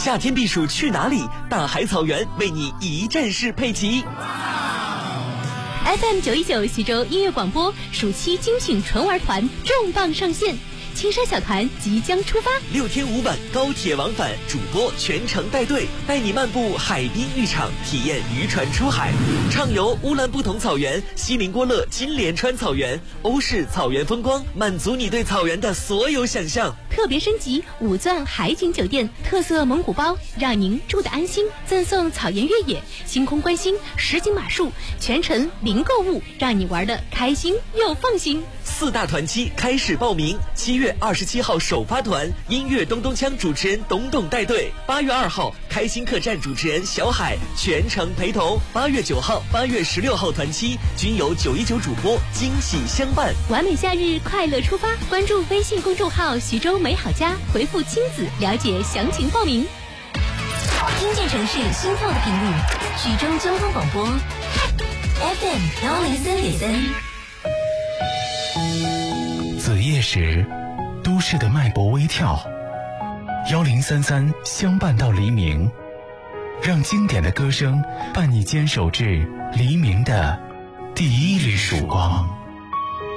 夏天避暑去哪里？大海草原为你一站式配齐。 FM 919徐州音乐广播暑期精品纯玩团重磅上线，青山小团即将出发 ，6天5晚高铁往返，主播全程带队，带你漫步海滨浴场，体验渔船出海，畅游乌兰布统草原、锡林郭勒金莲川草原、欧式草原风光，满足你对草原的所有想象。 特别升级5钻海景酒店，特色蒙古包，让您住得安心。赠送草原越野、星空观星、实景马术，全程零购物，让你玩得开心又放心。 4大团期开始报名，7月27号首发团，音乐咚咚锵主持人董董带队；8月2号开心客栈主持人小海全程陪同；8月9号、8月16号团期均由919主播惊喜相伴。 完美夏日快乐出发，关注微信公众号徐州美好家，回复亲子了解详情报名。听见城市心跳的频率，徐州交通广播 FM 103.3。 子夜时，都市的脉搏微跳，1033相伴到黎明，让经典的歌声伴你坚守至黎明的第一缕曙光。